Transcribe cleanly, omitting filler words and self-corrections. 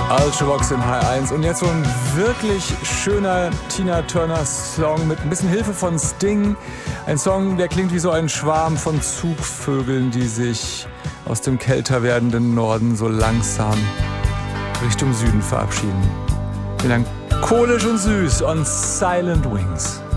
Ultravox in High 1 und jetzt so ein wirklich schöner Tina Turner Song mit ein bisschen Hilfe von Sting. Ein Song, der klingt wie so ein Schwarm von Zugvögeln, die sich aus dem kälter werdenden Norden so langsam Richtung Süden verabschieden. Melancholisch und süß on Silent Wings.